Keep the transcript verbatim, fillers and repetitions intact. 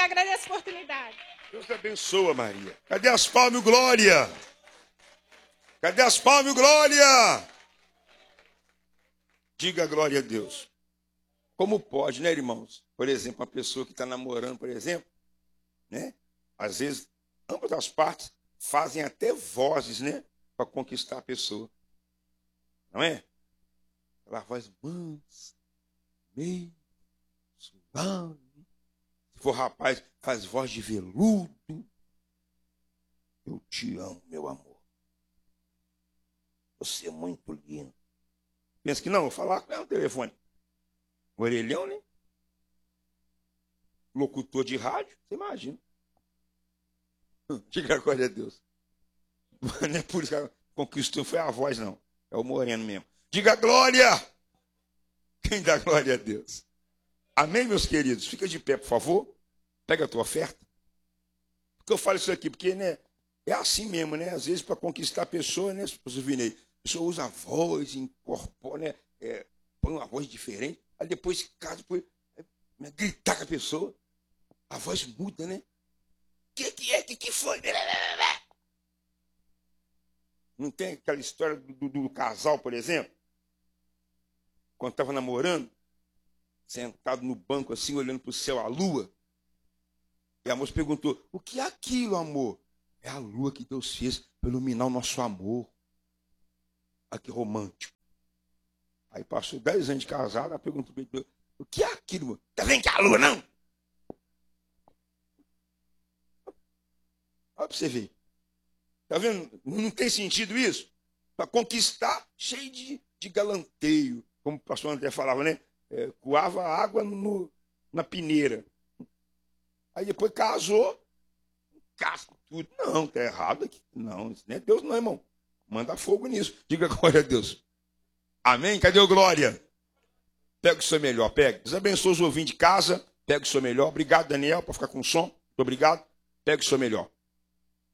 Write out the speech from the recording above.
agradeço a oportunidade. Deus te abençoa, Maria. Cadê as palmas, glória? Cadê as palmas, glória? Diga glória a Deus. Como pode, né, irmãos? Por exemplo, uma pessoa que está namorando, por exemplo, né? Às vezes, ambas as partes fazem até vozes, né? Para conquistar a pessoa. Não é? Aquela voz mansa, meio, suave. Se for rapaz, faz voz de veludo. Eu te amo, meu amor. Você é muito lindo. Pensa que não, vou falar com ela no telefone. Orelhão, né? Locutor de rádio, você imagina. Diga glória a Deus. Não é por isso que ela conquistou, foi a voz, não. É o moreno mesmo. Diga glória. Quem dá glória a Deus? Amém, meus queridos? Fica de pé, por favor. Pega a tua oferta. Porque eu falo isso aqui, porque, né, é assim mesmo, né? Às vezes, para conquistar a pessoa, né, professor Vinei, a pessoa usa a voz, incorpora, né? É, põe uma voz diferente. Aí depois, caso, depois, é, gritar com a pessoa, a voz muda, né? O que, que é? O que, que foi? Não tem aquela história do, do, do casal, por exemplo? Quando estava namorando, sentado no banco assim, olhando para o céu, a lua. E a moça perguntou, o que é aquilo, amor? É a lua que Deus fez para iluminar o nosso amor. Olha que romântico. Aí passou dez anos de casado, ela perguntou, o que é aquilo, amor? Tá vendo que é a lua, não? Olha para você ver. Tá vendo? Não tem sentido isso? Para conquistar, cheio de, de galanteio. Como o pastor André falava, né? É, coava água no, na peneira. Aí depois casou, casco tudo. Não, tá errado aqui. Não, isso não é Deus não, irmão. Manda fogo nisso. Diga glória a Deus. Amém? Cadê o glória? Pega o seu melhor, pega. Deus abençoe os ouvintes de casa. Pega o seu melhor. Obrigado, Daniel, por ficar com o som. Muito obrigado. Pega o seu melhor.